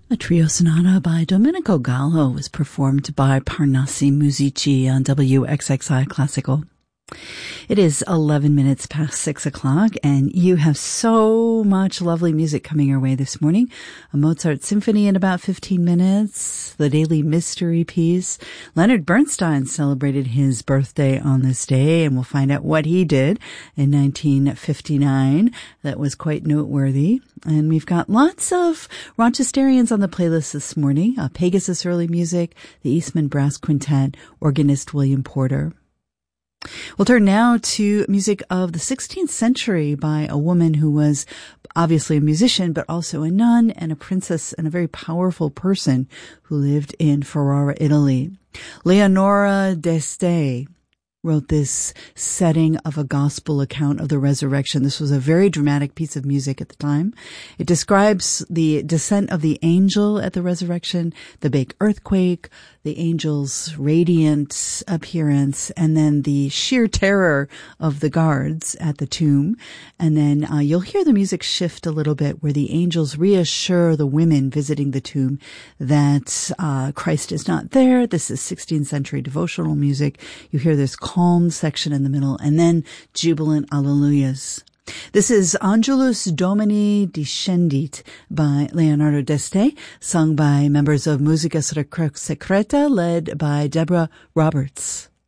A trio sonata by Domenico Gallo was performed by Parnassi Musici on WXXI Classical. It is 11 minutes past 6 o'clock, and you have so much lovely music coming your way this morning. A Mozart symphony in about 15 minutes, the Daily Mystery piece. Leonard Bernstein celebrated his birthday on this day, and we'll find out what he did in 1959. That was quite noteworthy. And we've got lots of Rochesterians on the playlist this morning. Pegasus Early Music, the Eastman Brass Quintet, organist William Porter. We'll turn now to music of the 16th century by a woman who was obviously a musician, but also a nun and a princess and a very powerful person who lived in Ferrara, Italy. Leonora d'Este wrote this setting of a gospel account of the resurrection. This was a very dramatic piece of music at the time. It describes the descent of the angel at the resurrection, the big earthquake, the angel's radiant appearance, and then the sheer terror of the guards at the tomb. And then you'll hear the music shift a little bit where the angels reassure the women visiting the tomb that Christ is not there. This is 16th century devotional music. You hear this calm section in the middle, and then jubilant alleluias. This is Angelus Domini Descendit by Leonardo d'Este, sung by members of Musica Secreta, led by Deborah Roberts.